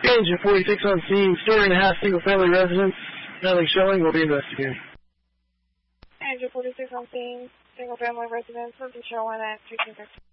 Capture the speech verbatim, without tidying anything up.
Engine forty-six on scene, story and a half single-family residence. Nothing showing, we'll be investigating. Engine forty-six on scene, single-family residence, nothing showing at two two six.